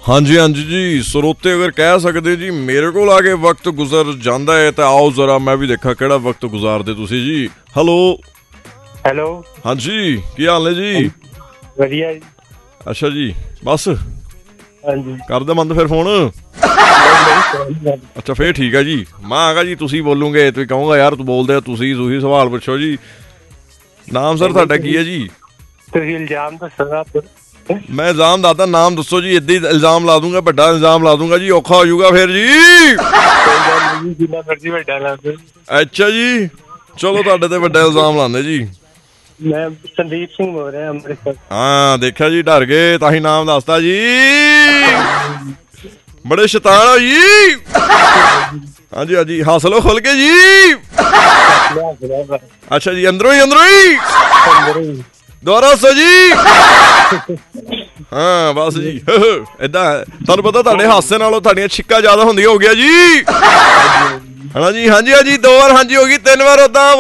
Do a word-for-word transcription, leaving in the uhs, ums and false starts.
ਹਾਂਜੀ ਹਾਂਜੀ ਜੀ, ਸਰੋਤੇ ਅਗਰ ਕਹਿ ਸਕਦੇ ਜੀ ਮੇਰੇ ਕੋਲ ਆ ਕੇ ਵਕਤ ਗੁਜ਼ਰ ਜਾਂਦਾ ਹੈ ਤਾਂ ਆਓ ਜ਼ਰਾ ਮੈਂ ਵੀ ਦੇਖਾਂ ਕਿਹੜਾ ਵਕਤ ਗੁਜ਼ਾਰਦੇ ਤੁਸੀਂ ਜੀ। ਹੈਲੋ ਹੈਲੋ ਹਾਂਜੀ, ਕੀ ਹਾਲ ਨੇ ਜੀ? ਵਧੀਆ ਜੀ। ਅੱਛਾ ਜੀ, ਬਸ ਹਾਂਜੀ ਕਰ ਦੇ ਬੰਦ ਫਿਰ ਫੋਨ। ਅੱਛਾ ਫੇਰ ਠੀਕ ਹੈ ਜੀ। ਮੈਂ ਆਗਾ ਜੀ, ਤੁਸੀਂ ਬੋਲੋਗੇ ਤੁਸੀਂ ਕਹੂੰਗਾ ਯਾਰ ਤੂੰ ਬੋਲਦੇ ਤੁਸੀਂ ਤੁਸੀਂ ਸਵਾਲ ਪੁੱਛੋ ਜੀ। ਨਾਮ ਸਰ ਤੁਹਾਡਾ ਕੀ ਹੈ ਜੀ? ਤੁਸੀਂ ਇਲਜ਼ਾਮ ਦੱਸੋ। ਮੈਂ ਇਲਜ਼ਾਮ ਦੱਸਦਾ, ਨਾਮ ਦੱਸੋ ਜੀ। ਏਦਾਂ ਹੀ ਇਲਜ਼ਾਮ ਲਾ ਦੂੰਗਾ, ਵੱਡਾ ਇਲਜ਼ਾਮ ਲਾ ਦੂੰਗਾ ਜੀ, ਔਖਾ ਹੋ ਜਾਊਗਾ ਫਿਰ ਜੀ। ਜਿੰਨਾ ਮਰਜ਼ੀ ਵੱਡਾ ਲਾ ਦਿਓ। ਅੱਛਾ ਜੀ, ਚਲੋ ਤੁਹਾਡੇ ਤੇ ਵੱਡਾ ਇਲਜ਼ਾਮ ਲਾਉਂਦੇ ਜੀ। ਮੈਂ ਸੰਦੀਪ ਸਿੰਘ ਬੋਲ ਰਿਹਾ ਅੰਮ੍ਰਿਤਸਰ। ਹਾਂ ਦੇਖਿਆ ਜੀ, ਡਰ ਗਏ ਤਾਂ ਹੀ ਨਾਮ ਦੱਸਦਾ ਜੀ। ਬੜੇ ਸ਼ੈਤਾਨ ਹੋ ਜੀ। ਹਾਂਜੀ ਹਾਂਜੀ, ਹੱਸ ਲਓ ਖੁੱਲ ਕੇ ਜੀ। ਅੱਛਾ ਜੀ, ਅੰਦਰੋਂ ਹੀ ਅੰਦਰੋਂ ਹੀ ਦੁਬਾਰਾ ਹੱਸੋ ਜੀ। ਹਾਂ ਬਸ ਜੀ, ਏਦਾਂ ਤੁਹਾਨੂੰ ਪਤਾ ਤੁਹਾਡੇ ਹਾਸੇ ਨਾਲੋਂ ਤੁਹਾਡੀਆਂ ਛਿੱਕਾਂ ਜ਼ਿਆਦਾ ਹੁੰਦੀਆਂ ਹੋ ਗਿਆ ਜੀ। ਹਨਾ ਜੀ, ਹਾਂਜੀ ਹਾਂਜੀ, ਦੋ ਵਾਰ ਹਾਂਜੀ ਹੋ ਗਈ, ਤਿੰਨ ਵਾਰ ਓਦਾਂ